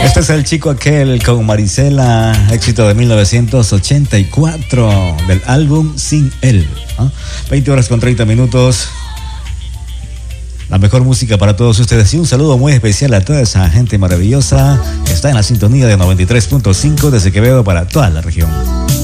Este es el chico aquel con Marisela, éxito de 1984 del álbum Sin Él. 20 horas con 30 minutos. La mejor música para todos ustedes y un saludo muy especial a toda esa gente maravillosa que está en la sintonía de 93.5 desde Quevedo para toda la región.